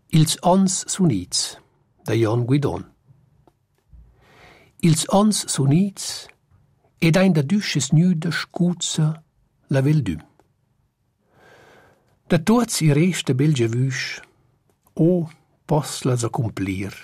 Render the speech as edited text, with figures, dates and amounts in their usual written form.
Ils ons sunits, da Jon Guidon. Ils ons sunits ed ein da düsches nüde scuzza la veldüm. Da tuots i resta belgia vüsch, o poslas a cumplir,